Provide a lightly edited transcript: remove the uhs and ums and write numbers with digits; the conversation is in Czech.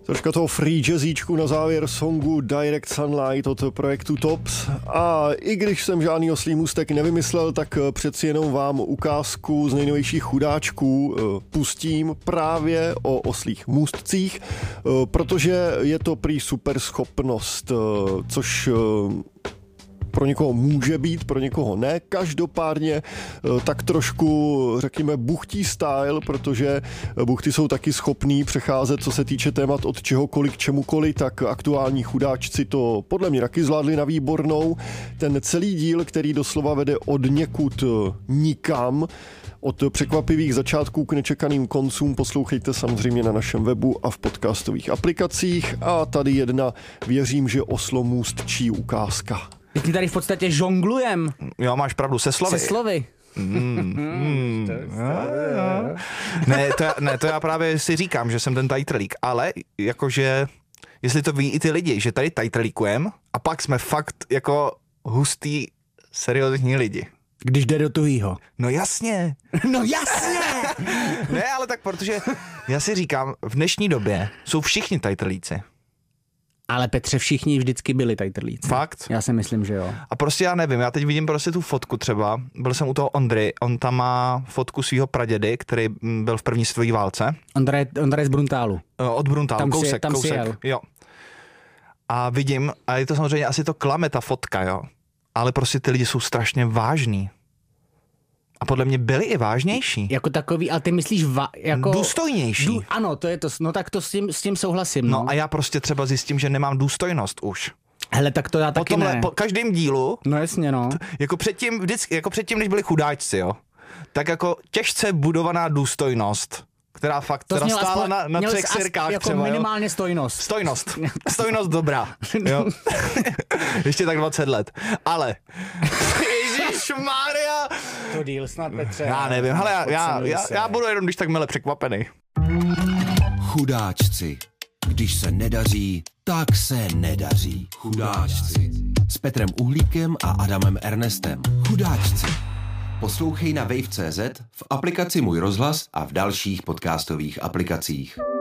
Troška toho free jazzíčku na závěr songu Direct Sunlight od projektu Tops. A i když jsem žádný oslý můstek nevymyslel, tak přeci jenom vám ukázku z nejnovějších chudáčků pustím právě o oslých můstcích, protože je to prý super schopnost, což pro někoho může být, pro někoho ne. Každopádně tak trošku, řekněme, buchtí style, protože buchty jsou taky schopný přecházet, co se týče témat od čehokoliv k čemukoliv, tak aktuální chudáčci to podle mě taky zvládli na výbornou. Ten celý díl, který doslova vede od někud nikam, od překvapivých začátků k nečekaným koncům, poslouchejte samozřejmě na našem webu a v podcastových aplikacích. A tady jedna, věřím, že oslomůstčí ukázka. Ty tady v podstatě žonglujem. Jo, máš pravdu, se slovy. Se slovy. Ne, to já právě si říkám, že jsem ten tajtrlík, ale jakože, jestli to ví i ty lidi, že tady tajtrlíkujem a pak jsme fakt jako hustý, seriózní lidi. Když jde do tuhýho. No jasně. Ne, ale tak protože já si říkám, v dnešní době jsou všichni tajtrlíci. Ale Petře, všichni vždycky byli tajtrlíci. Fakt? Já si myslím, že jo. A prostě já nevím, já teď vidím prostě tu fotku třeba, byl jsem u toho Ondry, on tam má fotku svého pradědy, který byl v první světové válce. Ondra je z Bruntálu. Od Bruntálu, Tam kousek. Jo. A vidím, a je to samozřejmě, asi to klame ta fotka, jo. Ale prostě ty lidi jsou strašně vážní. A podle mě byli i vážnější. Jako takový, ale ty myslíš jako... Důstojnější. Ano, to je to, no tak to s tím souhlasím. No a já prostě třeba zjistím, že nemám důstojnost už. Hele, tak to já taky ne. Po každém dílu, no jasně, no. Jako předtím, než byli chudáčci, jo, tak jako těžce budovaná důstojnost, která fakt teda stála na 3 sirkách jako třeba, minimálně stojnost. Stojnost dobrá, jo. Ještě tak 20 let, ale Ježišmarja. To díl snad, Petře. Já nevím, hele, já budu jenom když tak mile překvapený. Chudáčci. Když se nedaří, tak se nedaří. Chudáčci. S Petrem Uhlíkem a Adamem Ernestem. Chudáčci. Poslouchej na wave.cz, v aplikaci Můj rozhlas a v dalších podcastových aplikacích.